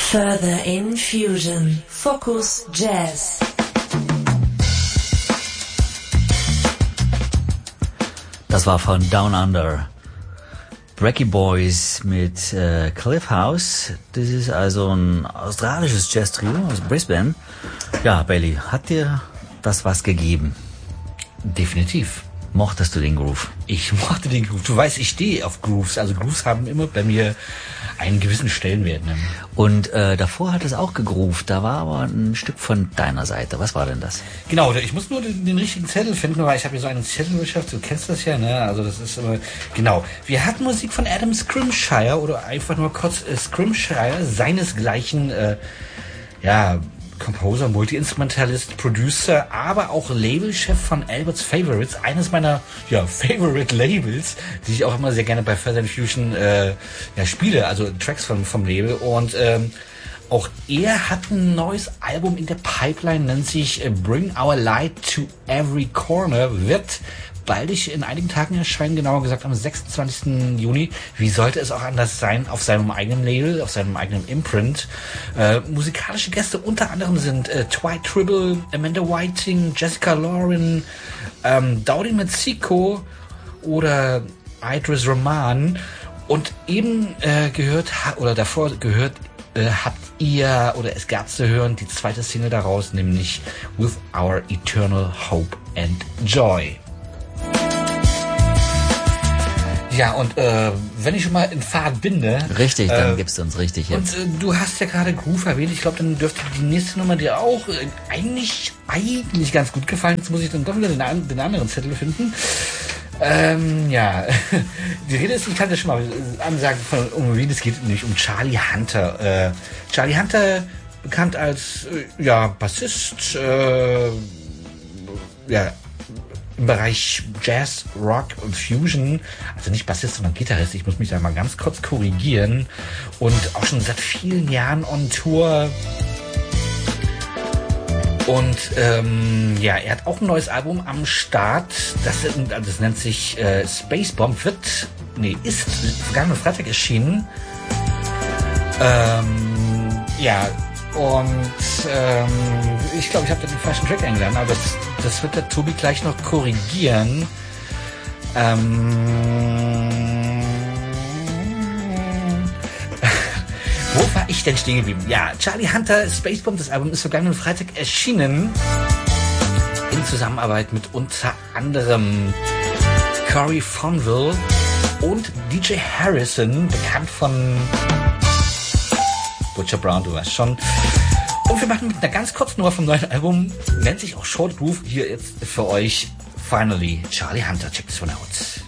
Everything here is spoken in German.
Further in Fusion. Focus Jazz. Das war von Down Under. Breaky Boys mit Cliff House. Das ist also ein australisches Jazz-Trio aus Brisbane. Ja, Bailey, hat dir das was gegeben? Definitiv. Mochtest du den Groove? Ich mochte den Groove. Du weißt, ich stehe auf Grooves. Also Grooves haben immer bei mir einen gewissen Stellenwert. Ne? Und davor hat es auch gegroovt. Da war aber ein Stück von deiner Seite. Was war denn das? Genau, ich muss nur den richtigen Zettel finden, weil ich habe hier so eine Zettelwirtschaft. Du kennst das ja, ne? Also das ist immer... Genau. Wir hatten Musik von Adam Scrimshire oder einfach nur kurz Scrimshire, seinesgleichen, Composer, Multi-Instrumentalist, Producer, aber auch Labelchef von Albert's Favorites, eines meiner Favorite Labels, die ich auch immer sehr gerne bei Further Fusion spiele, also Tracks vom Label. Und auch er hat ein neues Album in der Pipeline, nennt sich Bring Our Light to Every Corner, wird baldig in einigen Tagen erscheinen, genauer gesagt am 26. Juni. Wie sollte es auch anders sein, auf seinem eigenen Label, auf seinem eigenen Imprint. Musikalische Gäste unter anderem sind Dwight Tribble, Amanda Whiting, Jessica Lauren, Dowdy Mexico oder Idris Rahman. Und eben habt ihr, oder es gab zu hören, die zweite Single daraus, nämlich With Our Eternal Hope and Joy. Ja, und wenn ich schon mal in Fahrt bin, ne? Richtig, dann gibst du uns richtig jetzt. Und du hast ja gerade Groove erwähnt. Ich glaube, dann dürfte die nächste Nummer dir auch eigentlich ganz gut gefallen. Jetzt muss ich dann doch wieder den anderen Zettel finden. Die Rede ist, ich kann das schon mal ansagen, um wen es geht, nämlich um Charlie Hunter. Charlie Hunter, bekannt als Bassist, im Bereich Jazz, Rock und Fusion, also nicht Bassist, sondern Gitarrist. Ich muss mich da mal ganz kurz korrigieren. Und auch schon seit vielen Jahren on Tour. Und er hat auch ein neues Album am Start. Das nennt sich Space Bomb. Ist vergangenen Freitag erschienen. Ich glaube, ich habe da den falschen Track eingeladen, aber das wird der Tobi gleich noch korrigieren. Wo war ich denn stehen geblieben? Ja, Charlie Hunter, Space Bomb, das Album ist vergangenen Freitag erschienen. In Zusammenarbeit mit unter anderem Corey Fonville und DJ Harrison, bekannt von Butcher Brown, du weißt schon. Und wir machen mit einer ganz kurzen Nummer vom neuen Album, nennt sich auch Short Groove, hier jetzt für euch Finally Charlie Hunter. Check this one out.